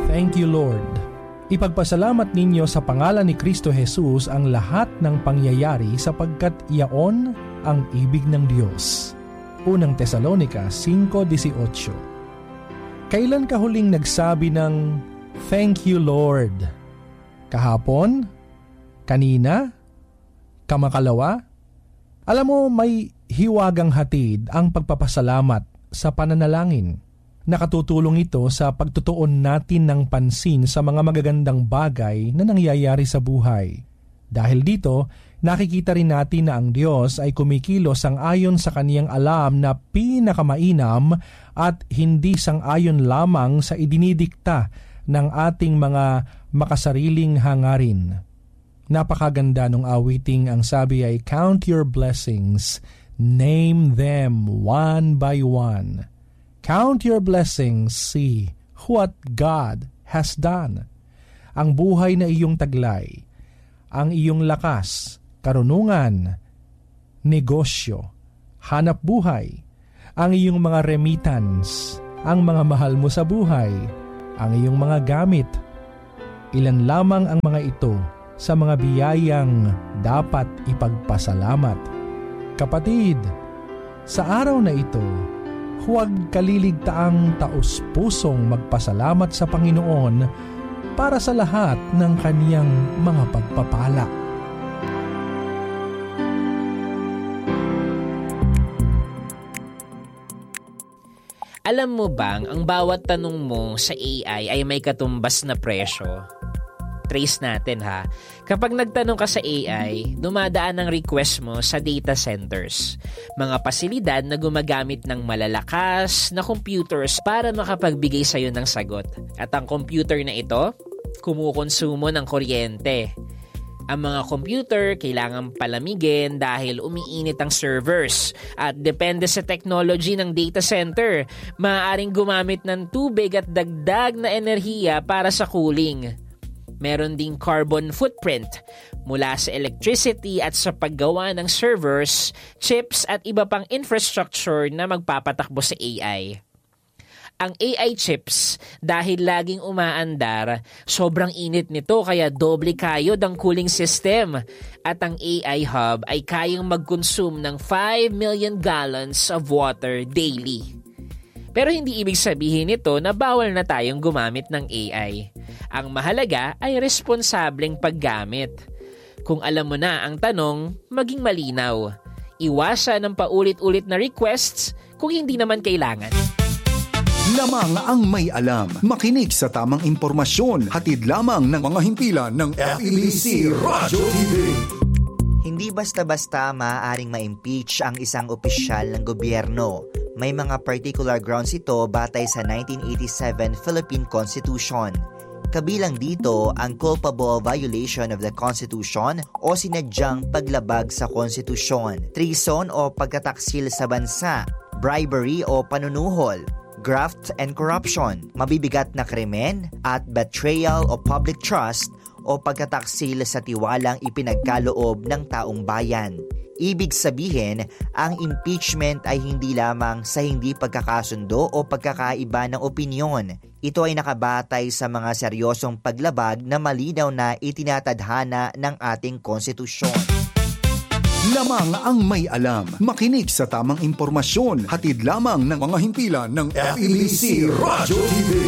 Thank you, Lord. Ipagpasalamat ninyo sa pangalan ni Kristo Jesus ang lahat ng pangyayari sapagkat iyaon ang ibig ng Diyos. Unang Tesalonica 5:18. Kailan ka huling nagsabi ng Thank you, Lord? Kahapon? Kanina? Kamakalawa? Alam mo, may hiwagang hatid ang pagpapasalamat sa pananalangin. Nakatutulong ito sa pagtutuon natin ng pansin sa mga magagandang bagay na nangyayari sa buhay. Dahil dito, nakikita rin natin na ang Diyos ay kumikilos sang-ayon sa kaniyang alam na pinakamainam at hindi sang-ayon lamang sa idinidikta ng ating mga makasariling hangarin. Napakaganda nung awiting ang sabi ay, Count your blessings, name them one by one. Count your blessings, see what God has done. Ang buhay na iyong taglay, ang iyong lakas, karunungan, negosyo, hanap buhay, ang iyong mga remittance, ang mga mahal mo sa buhay, ang iyong mga gamit. Ilan lamang ang mga ito sa mga biyayang dapat ipagpasalamat. Kapatid, sa araw na ito, huwag kaliligtaang taos-pusong magpasalamat sa Panginoon para sa lahat ng kaniyang mga pagpapala. Alam mo bang ang bawat tanong mo sa AI ay may katumbas na presyo? Trace natin ha. Kapag nagtanong ka sa AI, dumadaan ang request mo sa data centers. Mga pasilidad na gumagamit ng malalakas na computers para makapagbigay sa'yo ng sagot. At ang computer na ito, kumukonsumo ng kuryente. Ang mga computer kailangang palamigin dahil umiinit ang servers. At depende sa technology ng data center, maaaring gumamit ng tubig at dagdag na enerhiya para sa cooling. Meron ding carbon footprint mula sa electricity at sa paggawa ng servers, chips at iba pang infrastructure na magpapatakbo sa AI. Ang AI chips, dahil laging umaandar, sobrang init nito kaya doble kayod ang cooling system. At ang AI hub ay kayang mag-consume ng 5 million gallons of water daily. Pero hindi ibig sabihin nito na bawal na tayong gumamit ng AI. Ang mahalaga ay responsableng paggamit. Kung alam mo na ang tanong, maging malinaw. Iwasan ang paulit-ulit na requests kung hindi naman kailangan. Lamang ang may alam. Makinig sa tamang impormasyon. Hatid lamang ng mga himpilan ng FEBC Radyo TV. Hindi basta-basta maaaring ma-impeach ang isang opisyal ng gobyerno. May mga particular grounds ito batay sa 1987 Philippine Constitution. Kabilang dito ang culpable violation of the Constitution o sinadyang paglabag sa konstitusyon, treason o pagtataksil sa bansa, bribery o panunuhol, graft and corruption, mabibigat na krimen at betrayal of public trust o pagtataksil sa tiwalang ipinagkaloob ng taong bayan. Ibig sabihin, ang impeachment ay hindi lamang sa hindi pagkakasundo o pagkakaiba ng opinyon. Ito ay nakabatay sa mga seryosong paglabag na malinaw na itinatadhana ng ating konstitusyon. Lamang ang may alam. Makinig sa tamang impormasyon. Hatid lamang ng mga himpilan ng FEBC Radyo TV.